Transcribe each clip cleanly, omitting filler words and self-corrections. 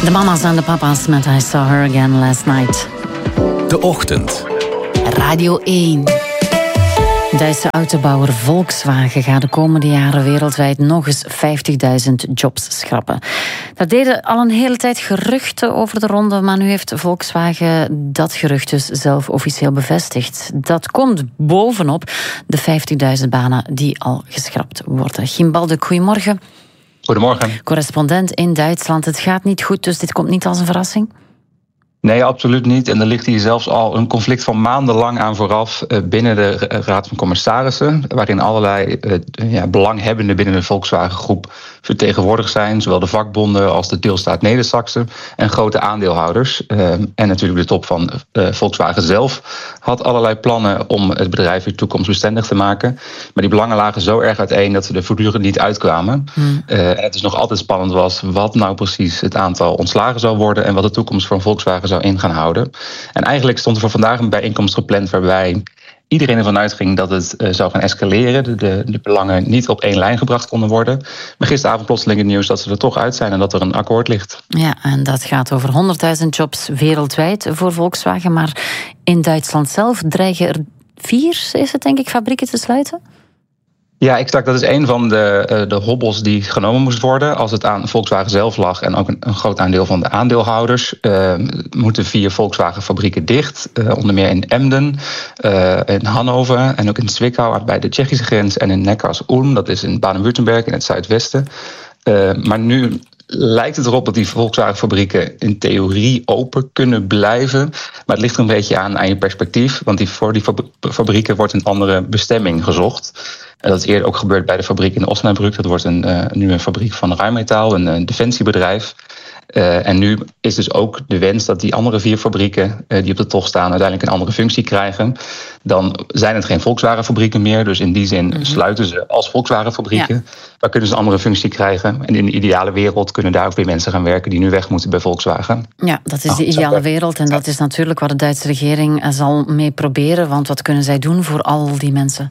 De mama's en de papa's met I Saw Her Again Last Night. De Ochtend. Radio 1. Duitse autobouwer Volkswagen gaat de komende jaren wereldwijd nog eens 50.000 jobs schrappen. Daar deden al een hele tijd geruchten over de ronde, maar nu heeft Volkswagen dat gerucht dus zelf officieel bevestigd. Dat komt bovenop de 50.000 banen die al geschrapt worden. Gim Balde, goedemorgen. Goedemorgen. Correspondent in Duitsland. Het gaat niet goed, dus dit komt niet als een verrassing? Nee, absoluut niet. En er ligt hier zelfs al een conflict van maandenlang aan vooraf binnen de Raad van Commissarissen, waarin allerlei belanghebbenden binnen de Volkswagen-groep vertegenwoordigd zijn, zowel de vakbonden als de deelstaat Neder-Saxen en grote aandeelhouders. En natuurlijk de top van Volkswagen zelf had allerlei plannen om het bedrijf weer toekomstbestendig te maken. Maar die belangen lagen zo erg uiteen dat ze er voortdurend niet uitkwamen. En het dus nog altijd spannend was wat nou precies het aantal ontslagen zou worden en wat de toekomst van Volkswagen zou in gaan houden. En eigenlijk stond er voor vandaag een bijeenkomst gepland waarbij iedereen ervan uitging dat het zou gaan escaleren. De belangen niet op één lijn gebracht konden worden. Maar gisteravond plotseling het nieuws dat ze er toch uit zijn en dat er een akkoord ligt. Ja, en dat gaat over 100.000 jobs wereldwijd voor Volkswagen. Maar in Duitsland zelf dreigen er 4, is het denk ik, fabrieken te sluiten? Ja, exact. Dat is een van de hobbels die genomen moest worden. Als het aan Volkswagen zelf lag en ook een groot aandeel van de aandeelhouders, moeten 4 Volkswagen-fabrieken dicht. Onder meer in Emden, in Hannover en ook in Zwickau bij de Tsjechische grens en in Neckars-Ulm, dat is in Baden-Württemberg in het zuidwesten. Maar nu lijkt het erop dat die Volkswagen-fabrieken in theorie open kunnen blijven. Maar het ligt er een beetje aan je perspectief. Want voor die fabrieken wordt een andere bestemming gezocht. Dat is eerder ook gebeurd bij de fabriek in Osnabrück. Dat wordt nu een fabriek van Rheinmetall, een defensiebedrijf. En nu is dus ook de wens dat die andere 4 fabrieken die op de tocht staan uiteindelijk een andere functie krijgen. Dan zijn het geen Volkswagen-fabrieken meer. Dus in die zin sluiten ze als Volkswagen-fabrieken. Ja. Maar kunnen ze een andere functie krijgen. En in de ideale wereld kunnen daar ook weer mensen gaan werken die nu weg moeten bij Volkswagen. Ja, dat is de ideale wereld. En dat is natuurlijk wat de Duitse regering zal mee proberen. Want wat kunnen zij doen voor al die mensen?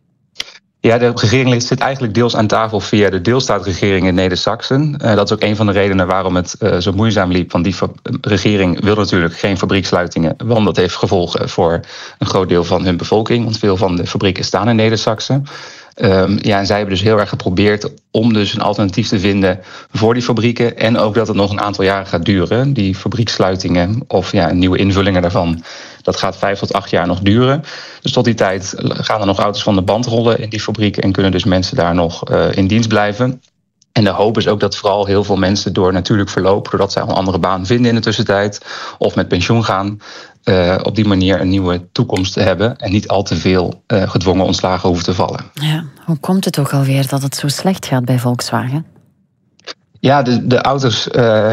Ja, de regering zit eigenlijk deels aan tafel via de deelstaatregering in Neder-Saxen. Dat is ook een van de redenen waarom het zo moeizaam liep. Want die regering wil natuurlijk geen fabrieksluitingen, want dat heeft gevolgen voor een groot deel van hun bevolking. Want veel van de fabrieken staan in Neder-Saxen. En zij hebben dus heel erg geprobeerd om dus een alternatief te vinden voor die fabrieken. En ook dat het nog een aantal jaren gaat duren. Die fabrieksluitingen of nieuwe invullingen daarvan, dat gaat 5 tot 8 jaar nog duren. Dus tot die tijd gaan er nog auto's van de band rollen in die fabrieken en kunnen dus mensen daar nog in dienst blijven. En de hoop is ook dat vooral heel veel mensen door natuurlijk verloop, doordat zij al een andere baan vinden in de tussentijd, of met pensioen gaan, op die manier een nieuwe toekomst te hebben en niet al te veel gedwongen ontslagen hoeven te vallen. Ja, hoe komt het ook alweer dat het zo slecht gaat bij Volkswagen? Ja, de auto's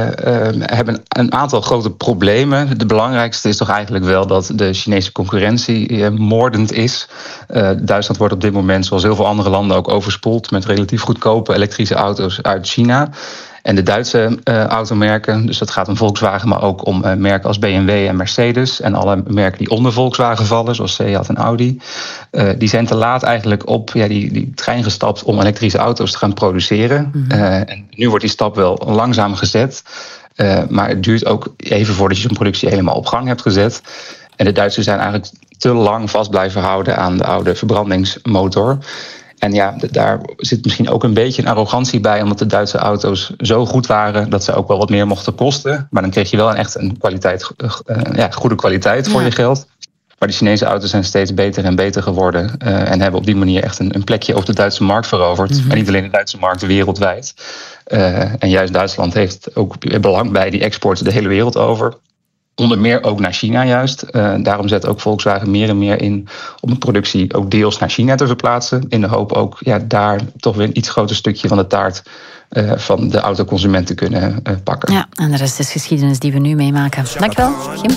hebben een aantal grote problemen. De belangrijkste is toch eigenlijk wel dat de Chinese concurrentie moordend is. Duitsland wordt op dit moment, zoals heel veel andere landen, ook overspoeld met relatief goedkope elektrische auto's uit China. En de Duitse automerken, dus dat gaat om Volkswagen, maar ook om merken als BMW en Mercedes en alle merken die onder Volkswagen vallen, zoals Seat en Audi, die zijn te laat eigenlijk op die trein gestapt om elektrische auto's te gaan produceren. En nu wordt die stap wel langzaam gezet, maar het duurt ook even voordat je zo'n productie helemaal op gang hebt gezet. En de Duitsers zijn eigenlijk te lang vast blijven houden aan de oude verbrandingsmotor. En daar zit misschien ook een beetje een arrogantie bij, omdat de Duitse auto's zo goed waren dat ze ook wel wat meer mochten kosten. Maar dan kreeg je wel echt een goede kwaliteit voor je geld. Maar de Chinese auto's zijn steeds beter en beter geworden en hebben op die manier echt een plekje op de Duitse markt veroverd. Maar niet alleen de Duitse markt, wereldwijd. En juist Duitsland heeft ook belang bij die export de hele wereld over. Onder meer ook naar China juist. Daarom zet ook Volkswagen meer en meer in om de productie ook deels naar China te verplaatsen. In de hoop ook daar toch weer een iets groter stukje van de taart van de autoconsument te kunnen pakken. Ja, en de rest is geschiedenis die we nu meemaken. Dankjewel, Gim.